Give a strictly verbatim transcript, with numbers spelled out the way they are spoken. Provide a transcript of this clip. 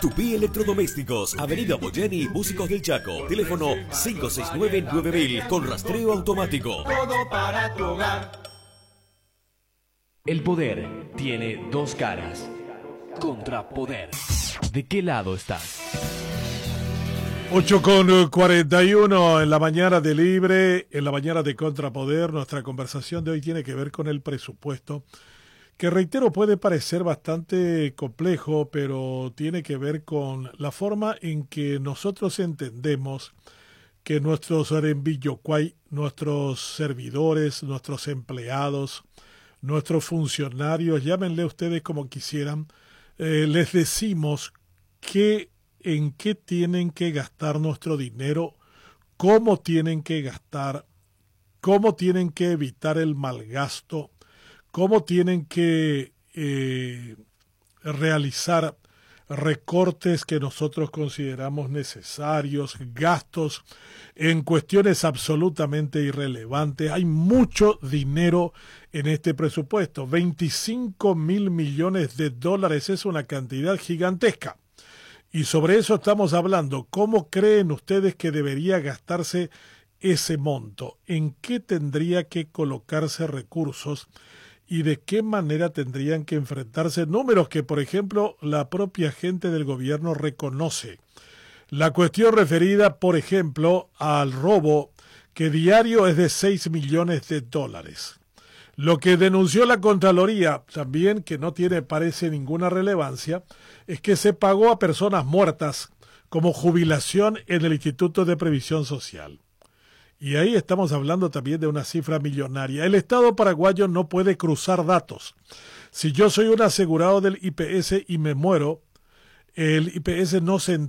Tupí Electrodomésticos, Avenida Boyeni, Músicos del Chaco. Teléfono cinco seis nueve nueve mil con rastreo automático. Todo para tu hogar. El poder tiene dos caras. Contrapoder. ¿De qué lado estás? ocho con cuarenta y uno en la mañana de Libre, en la mañana de Contrapoder. Nuestra conversación de hoy tiene que ver con el presupuesto, que reitero puede parecer bastante complejo, pero tiene que ver con la forma en que nosotros entendemos que nuestros Arembillocuay, nuestros servidores, nuestros empleados, nuestros funcionarios, llámenle ustedes como quisieran, eh, les decimos que en qué tienen que gastar nuestro dinero, cómo tienen que gastar, cómo tienen que evitar el malgasto, cómo tienen que eh, realizar recortes que nosotros consideramos necesarios, gastos en cuestiones absolutamente irrelevantes. Hay mucho dinero en este presupuesto, veinticinco mil millones de dólares, es una cantidad gigantesca. Y sobre eso estamos hablando. ¿Cómo creen ustedes que debería gastarse ese monto? ¿En qué tendría que colocarse recursos? ¿Y de qué manera tendrían que enfrentarse números que, por ejemplo, la propia gente del gobierno reconoce? La cuestión referida, por ejemplo, al robo, que diario es de seis millones de dólares. Lo que denunció la Contraloría, también que no tiene, parece, ninguna relevancia, es que se pagó a personas muertas como jubilación en el Instituto de Previsión Social. Y ahí estamos hablando también de una cifra millonaria. El Estado paraguayo no puede cruzar datos. Si yo soy un asegurado del I P S y me muero, el I P S no se